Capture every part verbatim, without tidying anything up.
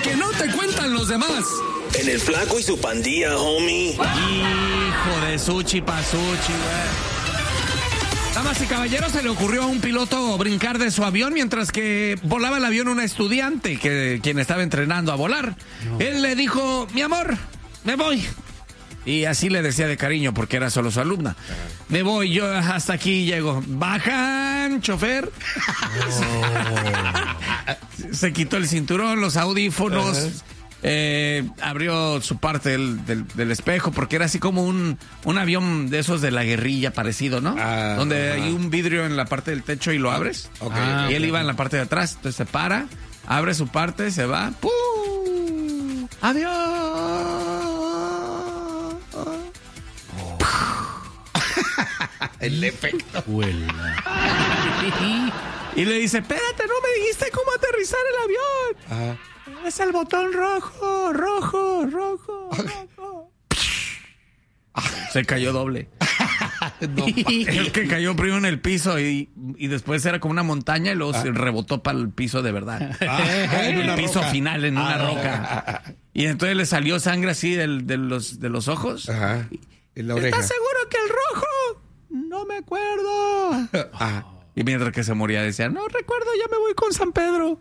que no te cuentan los demás. En el Flaco y su Pandilla, homie. Hijo de sushi pa' sushi, güey. Damas y caballeros, se le ocurrió a un piloto brincar de su avión mientras que volaba el avión una estudiante, que, quien estaba entrenando a volar. No. Él le dijo, mi amor, me voy. Y así le decía de cariño porque era solo su alumna. Uh-huh. Me voy, yo hasta aquí llego. Bajan, chofer. Oh. Se quitó el cinturón, los audífonos. Uh-huh. Eh, abrió su parte del, del, del espejo porque era así como un, un avión de esos de la guerrilla parecido, ¿no? Ah, donde uh-huh. hay un vidrio en la parte del techo y lo abres. Okay, ah, y él okay. iba en la parte de atrás. Entonces se para, abre su parte, se va. ¡Pum! ¡Adiós! El efecto. Y le dice, espérate, no me dijiste cómo aterrizar el avión. Ajá. Es el botón rojo, rojo, rojo, rojo. Se cayó doble. No, es que cayó primero en el piso y, y después era como una montaña y luego ah. se rebotó para el piso de verdad. Ah, en el piso roca. final, en ah, una roca. Y entonces le salió sangre así del, de, los, de los ojos. Ajá. En la oreja. ¿Estás seguro que el rojo? No me acuerdo. Ah. Y mientras que se moría decía, no recuerdo, ya me voy con San Pedro.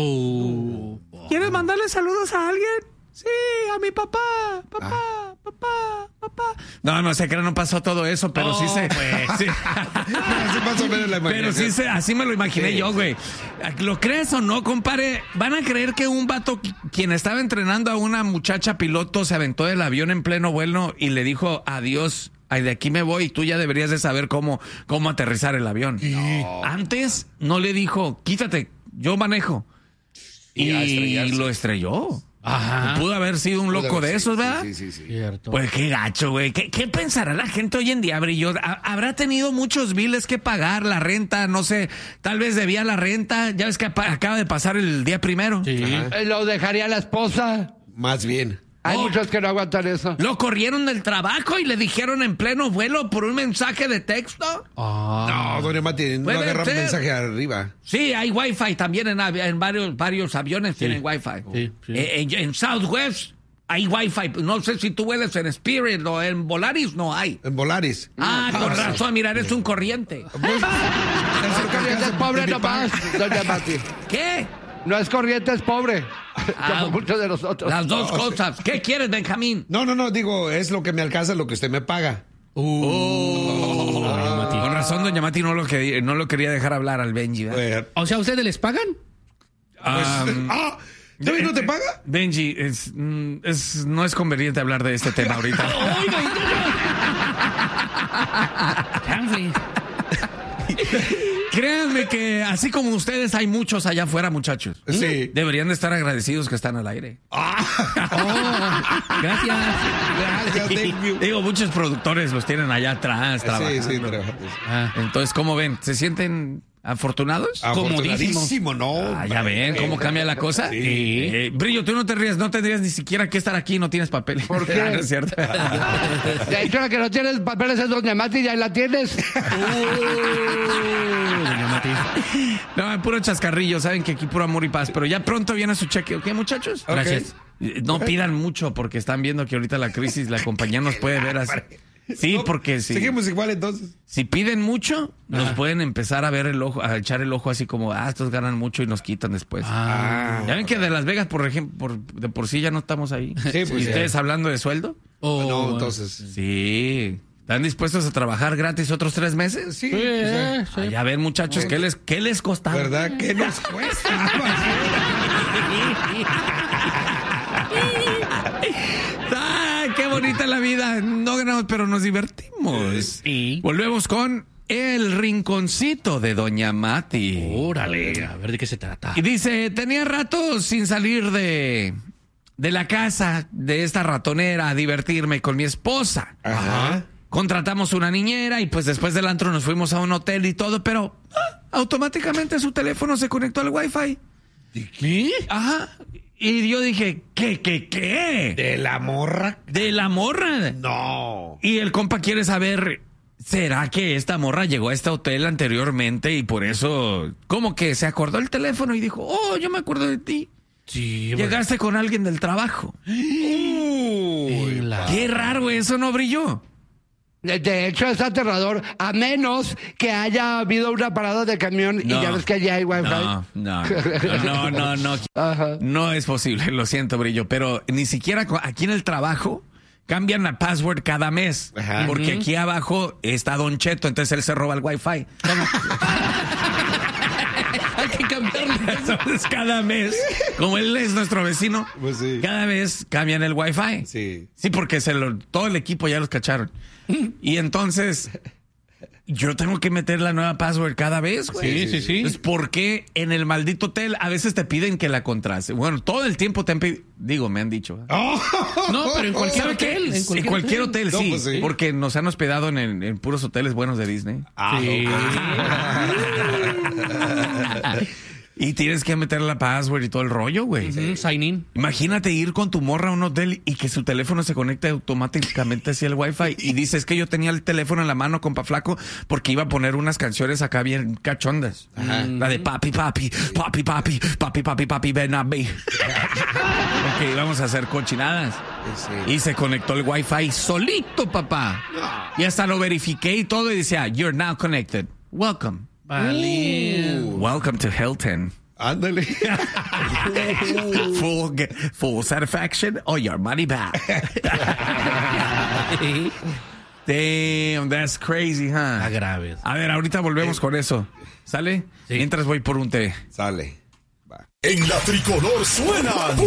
Oh. ¿Quieres mandarle saludos a alguien? Sí, a mi papá, papá, ah. papá, papá. No, no sé, que no pasó todo eso, pero oh, sí se... Pues. Sí. Así más o menos la pero sí se, así me lo imaginé sí. yo, güey. ¿Lo crees o no, compadre? ¿Van a creer que un vato, quien estaba entrenando a una muchacha piloto, se aventó del avión en pleno vuelo y le dijo adiós? Ay, de aquí me voy y tú ya deberías de saber cómo, cómo aterrizar el avión. No. Antes no le dijo, quítate, yo manejo. Y, y lo estrelló. Ajá. Pudo haber sido un loco de esos, ¿verdad? Sí, sí, sí. Cierto. Pues qué gacho, güey. ¿Qué, ¿Qué pensará la gente hoy en día, Brillo? ¿Habrá tenido muchos biles que pagar? La renta, no sé, tal vez debía la renta. Ya ves que acaba de pasar el día primero. Sí. Lo dejaría la esposa. Más bien. Hay oh, muchos que no aguantan eso. Lo corrieron del trabajo y le dijeron en pleno vuelo por un mensaje de texto. Oh. No, doña Mati, no agarra un mensaje arriba. Sí, hay wifi también en, en varios, varios aviones sí. tienen wifi. Sí, sí. Eh, en, en Southwest hay wifi. No sé si tú vuelas en Spirit o en Volaris, no hay. En Volaris. Ah, no, con ah, razón, mira, eres un corriente. Pues, el corriente es pobre nomás, doña Mati. ¿Qué? No es corriente, es pobre. Ah, como muchos de nosotros. Las dos no, cosas. ¿Qué quieres, Benjamín? No, no, no, digo, es lo que me alcanza, lo que usted me paga. Uh. Oh. Oh. Con razón, doña Mati no lo, que, no lo quería dejar hablar al Benji. ¿verdad? O sea, ¿ustedes les pagan? Pues, um, ah, ¿todavía no te paga? Benji, es, es, no es conveniente hablar de este tema ahorita. Créanme que así como ustedes hay muchos allá afuera, muchachos. Sí. Deberían de estar agradecidos que están al aire. Ah. Oh, gracias. Gracias, thank you. Digo, muchos productores los tienen allá atrás trabajando. Sí, sí, trabajando. Ah, entonces, ¿cómo ven? ¿Se sienten afortunados? Afortunadísimo, no. Ah, ya ven cómo cambia la cosa. Sí. Eh, Brillo, tú no te rías, no tendrías ni siquiera que estar aquí, no tienes papeles. ¿Por qué? No es cierto. De hecho, la que no tienes papeles es doña Mati, ya la tienes. Doña Mati. No, puro chascarrillo, saben que aquí puro amor y paz, pero ya pronto viene su cheque, ¿ok, muchachos? Okay. Gracias. No pidan mucho porque están viendo que ahorita la crisis, la compañía nos puede ver así. Sí, no, porque si seguimos igual entonces. Si piden mucho, ah. nos pueden empezar a ver el ojo, a echar el ojo así como, ah, estos ganan mucho y nos quitan después. Ah. Ya ven que de Las Vegas, por ejemplo, por, de por sí ya no estamos ahí. Sí, pues ¿Y ustedes ya. hablando de sueldo? Oh, no, entonces. Sí. ¿Están dispuestos a trabajar gratis otros tres meses? Sí. sí, sí. Ah, ya ven, muchachos, ¿qué les, qué les costaba? ¿Verdad? ¿Qué nos cuesta? ¡Qué bonita la vida! No ganamos, pero nos divertimos. Sí. Volvemos con el rinconcito de doña Mati. Órale, a ver de qué se trata. Y dice, tenía rato sin salir de, de la casa de esta ratonera a divertirme con mi esposa. Ajá. Contratamos una niñera y pues después del antro nos fuimos a un hotel y todo, pero ah, automáticamente su teléfono se conectó al wifi. ¿De qué? Ajá. Y yo dije, ¿qué, qué, qué? ¿De la morra? ¿De la morra? No. Y el compa quiere saber, ¿será que esta morra llegó a este hotel anteriormente y por eso como que se acordó el teléfono y dijo, oh, yo me acuerdo de ti? Sí, Llegaste con alguien del trabajo. Uy, la- Qué raro, eso no brilló. De, de hecho, es aterrador, a menos que haya habido una parada de camión y No. ya ves que allí hay wifi. No, no, no, no, no. Ajá. No es posible, lo siento, Brillo, pero ni siquiera co- aquí en el trabajo cambian la password cada mes. Ajá. Porque aquí abajo está Don Cheto, entonces él se roba el wifi. Hay que cambiarlo. Entonces cada mes, como él es nuestro vecino, Pues sí. cada vez cambian el wifi. Sí. Sí, porque se lo, todo el equipo ya los cacharon. Y entonces yo tengo que meter la nueva password cada vez, güey. Sí, sí, sí. Entonces, ¿por qué en el maldito hotel a veces te piden que la contrase? Bueno, todo el tiempo te han pedido, digo, me han dicho. ¿eh? No, pero en cualquier ¿Sabe qué? hotel. En cualquier, hotel, No, sí, pues sí. porque nos han hospedado en, el- en puros hoteles buenos de Disney. Ah, Sí. Y tienes que meter la password y todo el rollo, güey. Mm, sign in. Imagínate ir con tu morra a un hotel y que su teléfono se conecte automáticamente hacia el wifi y dices que yo tenía el teléfono en la mano, compa flaco, porque iba a poner unas canciones acá bien cachondas. La de papi, papi, papi, papi, papi, papi, papi, ven a mí. Porque íbamos a hacer cochinadas. Y se conectó el wifi solito, papá. Y hasta lo verifiqué y todo y decía, you're now connected. Welcome. Vale. Welcome to Hilton. Ándale. Full, ge- full satisfaction or your money back. Damn, that's crazy, huh? Está grave. A ver, ahorita volvemos con eso. ¿Sale? Sí. Mientras voy por un té. Sale. Va. En la tricolor suenan